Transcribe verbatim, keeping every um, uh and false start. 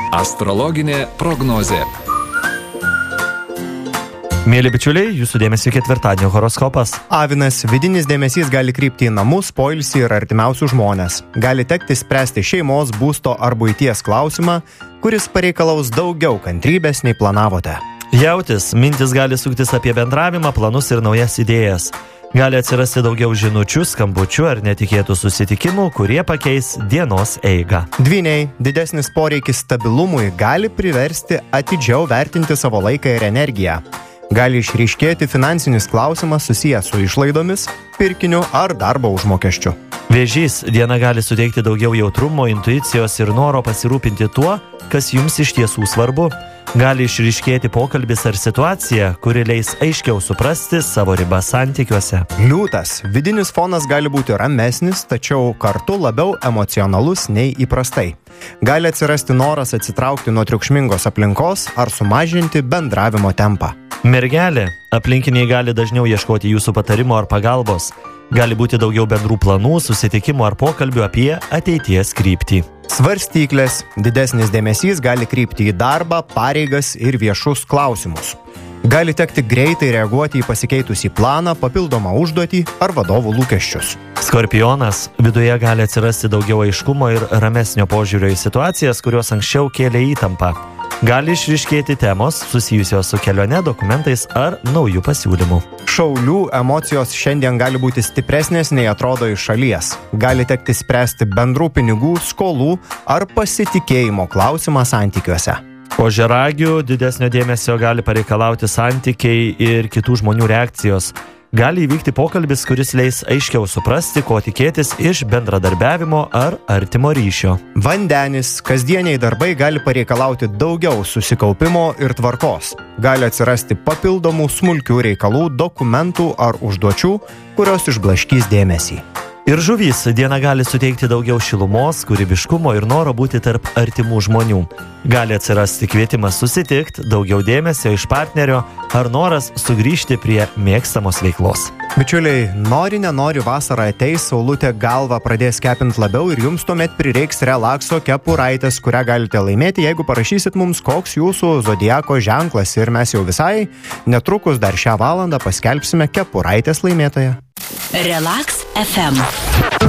Astrologinė prognozė. Mėly bičiuliai, jūsų dėmesio ketvirtadienio horoskopas. Avinas, vidinis dėmesys gali krypti į namus, poilsį ir artimiausius žmonės. Gali tekti spręsti šeimos, būsto ar buities klausimą, kuris pareikalaus daugiau kantrybės nei planavote. Jautis, mintis gali suktis apie bendravimą, planus ir naujas idėjas. Gali atsirasti daugiau žinučių, skambučių ar netikėtų susitikimų, kurie pakeis dienos eigą. Dvyniai, didesnis poreikis stabilumui gali priversti atidžiau vertinti savo laiką ir energiją. Gali išryškėti finansinis klausimas susijęs su išlaidomis, pirkiniu ar darbo užmokesčiu. Vėžys, diena gali suteikti daugiau jautrumo, intuicijos ir noro pasirūpinti tuo, kas jums iš tiesų svarbu. Gali išryškėti pokalbis ar situacija, kuri leis aiškiau suprasti savo ribas santykiuose. Liūtas, vidinis fonas gali būti ramesnis, tačiau kartu labiau emocionalus nei įprastai. Gali atsirasti noras atsitraukti nuo triukšmingos aplinkos ar sumažinti bendravimo tempą. Mergelė, aplinkiniai gali dažniau ieškoti jūsų patarimo ar pagalbos. Gali būti daugiau bendrų planų, susitikimų ar pokalbių apie ateities kryptį. Svarstyklės, didesnis dėmesys gali krypti į darbą, pareigas ir viešus klausimus. Gali tekti greitai reaguoti į pasikeitusį planą, papildomą užduotį ar vadovų lūkesčius. Skorpionas, viduje gali atsirasti daugiau aiškumo ir ramesnio požiūrio į situacijas, kurios anksčiau kėlė įtampą. Gali išryškėti temos susijusios su kelione, dokumentais ar naujų pasiūlymų. Šaulių emocijos šiandien gali būti stipresnės nei atrodo iš šalies. Gali tekti spręsti bendrų pinigų, skolų ar pasitikėjimo klausimą santykiuose. Ožiaragių, didesnio dėmesio gali pareikalauti santykiai ir kitų žmonių reakcijos. Gali įvykti pokalbis, kuris leis aiškiau suprasti, ko tikėtis iš bendradarbiavimo ar artimo ryšio. Vandenis, kasdieniai darbai gali pareikalauti daugiau susikaupimo ir tvarkos. Gali atsirasti papildomų smulkių reikalų, dokumentų ar užduočių, kurios išblaškys dėmesį. Ir žuvys, diena gali suteikti daugiau šilumos, kūrybiškumo ir noro būti tarp artimų žmonių. Gali atsirasti kvietimas susitikti, daugiau dėmesio iš partnerio ar noras sugrįžti prie mėgstamos veiklos. Bičiuliai, nori nenori vasara ateis, saulutė galvą pradės kepint labiau ir jums tuomet prireiks relakso kepuraitės, kurią galite laimėti, jeigu parašysit mums, koks jūsų zodiako ženklas, ir mes jau visai netrukus dar šią valandą paskelbsime kepuraitės laimėtoją. Relax F M.